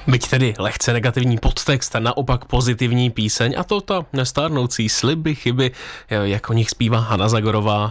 Byť tedy lehce negativní podtext a naopak pozitivní píseň, a to ta nestárnoucí Sliby, chyby, jak o nich zpívá Hana Zagorová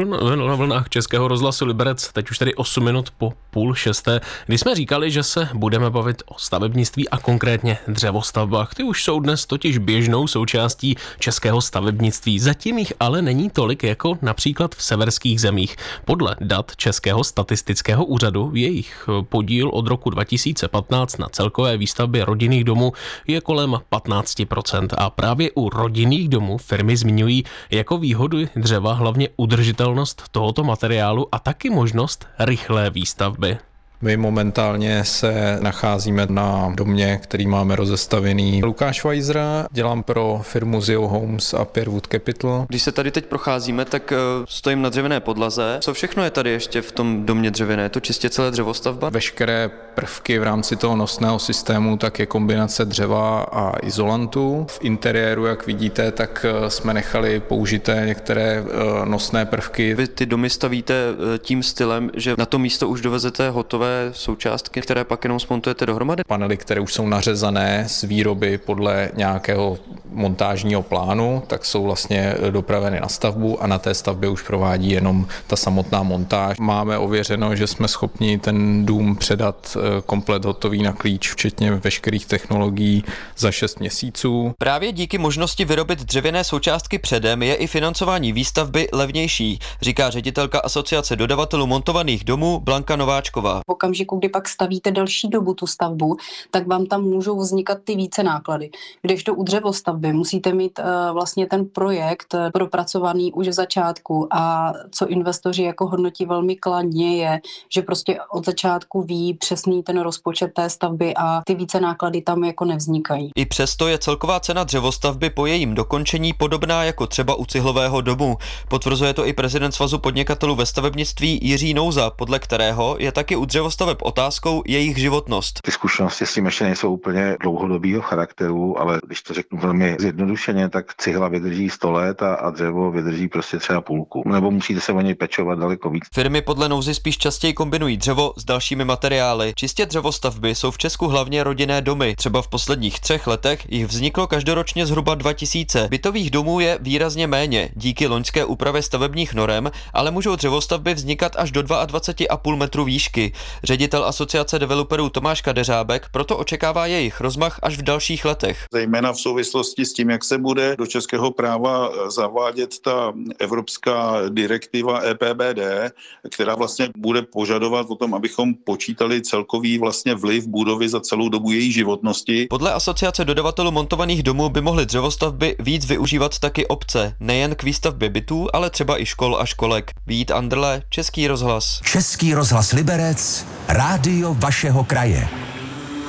na vlnách Českého rozhlasu Liberec, teď už tedy 8 minut po 5:30, kdy jsme říkali, že se budeme bavit o stavebnictví a konkrétně dřevostavbách. Ty už jsou dnes totiž běžnou součástí českého stavebnictví. Zatím jich ale není tolik jako například v severských zemích. Podle dat Českého statistického úřadu jejich podíl od roku 2015 na celkové výstavbě rodinných domů je kolem 15%. A právě u rodinných domů firmy zmiňují jako výhodu dřeva hlavně udržitelnost tohoto materiálu a taky možnost rychlé výstavby. My momentálně se nacházíme na domě, který máme rozestavěný Lukáš Weiser, dělám pro firmu Zio Homes a Peerwood Capital. Když se tady teď procházíme, tak stojím na dřevěné podlaze. Co všechno je tady ještě v tom domě dřevěné? Je to čistě celé dřevostavba? Veškeré prvky v rámci toho nosného systému tak je kombinace dřeva a izolantu. V interiéru, jak vidíte, tak jsme nechali použité některé nosné prvky. Vy ty domy stavíte tím stylem, že na to místo už dovezete hotové součástky, které pak jenom smontujete dohromady? Panely, které už jsou nařezané z výroby podle nějakého montážního plánu, tak jsou vlastně dopraveny na stavbu a na té stavbě už provádí jenom ta samotná montáž. Máme ověřeno, že jsme schopni ten dům předat komplet hotový na klíč, včetně veškerých technologií za 6 měsíců. Právě díky možnosti vyrobit dřevěné součástky předem je i financování výstavby levnější, říká ředitelka Asociace dodavatelů montovaných domů Blanka Nováčková. V okamžiku, kdy pak stavíte delší dobu tu stavbu, tak vám tam můžou vznikat ty více náklady. Kdežto u dřevostavby musíte mít vlastně ten projekt propracovaný už v začátku a co investoři jako hodnotí velmi kladně je, že prostě od začátku ví přesný ten rozpočet té stavby a ty více náklady tam jako nevznikají. I přesto je celková cena dřevostavby po jejím dokončení podobná jako třeba u cihlového domu. Potvrzuje to i prezident Svazu podnikatelů ve stavebnictví Jiří Nouza, podle kterého je taky u dřevostaveb otázkou jejich životnost. Ty zkušenosti s tím ještě nejsou úplně dlouhodobého charakteru, ale když to řeknu velmi zjednodušeně, tak cihla vydrží 100 let a dřevo vydrží prostě třeba půlku. Nebo musíte se o něj pečovat daleko víc. Firmy podle Nouzy spíš častěji kombinují dřevo s dalšími materiály. Čistě dřevostavby jsou v Česku hlavně rodinné domy. Třeba v posledních 3 letech jich vzniklo každoročně zhruba 2000. Bytových domů je výrazně méně díky loňské úpravě stavebních norem, ale můžou dřevostavby vznikat až do 22,5 metru výšky. Ředitel Asociace developerů Tomáš Kadeřábek proto očekává jejich rozmach až v dalších letech. Zejména v souvislosti s tím, jak se bude do českého práva zavádět ta evropská direktiva EPBD, která vlastně bude požadovat o tom, abychom počítali celkový vlastně vliv budovy za celou dobu její životnosti. Podle Asociace dodavatelů montovaných domů by mohly dřevostavby víc využívat taky obce, nejen k výstavbě bytů, ale třeba i škol a školek. Vít Andrle, Český rozhlas. Český rozhlas Liberec, rádio vašeho kraje.